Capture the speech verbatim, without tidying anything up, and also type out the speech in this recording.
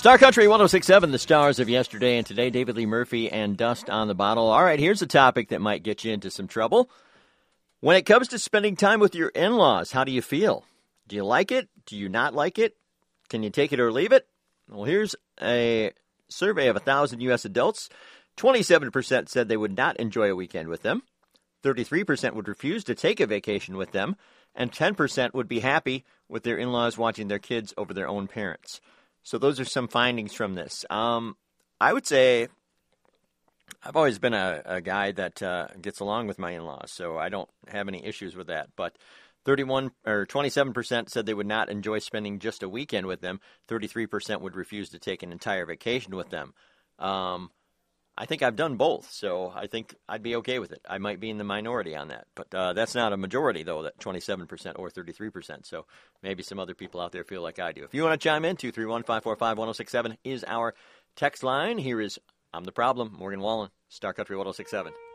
Star Country one oh six point seven, the stars of yesterday and today. David Lee Murphy and Dust on the Bottle. All right, here's a topic that might get you into some trouble. When it comes to spending time with your in-laws, how do you feel? Do you like it? Do you not like it? Can you take it or leave it? Well, here's a survey of one thousand U S adults. twenty-seven percent said they would not enjoy a weekend with them. thirty-three percent would refuse to take a vacation with them. And ten percent would be happy with their in-laws watching their kids over their own parents. So those are some findings from this. Um, I would say I've always been a, a guy that uh, gets along with my in-laws, so I don't have any issues with that. But thirty-one or twenty-seven percent said they would not enjoy spending just a weekend with them. thirty-three percent would refuse to take an entire vacation with them. Um, I think I've done both, so I think I'd be okay with it. I might be in the minority on that, but uh, that's not a majority, though, that twenty-seven percent or thirty-three percent. So maybe some other people out there feel like I do. If you want to chime in, two three one, five four five, one oh six seven is our text line. Here is I'm the Problem, Morgan Wallen, Star Country one oh six point seven.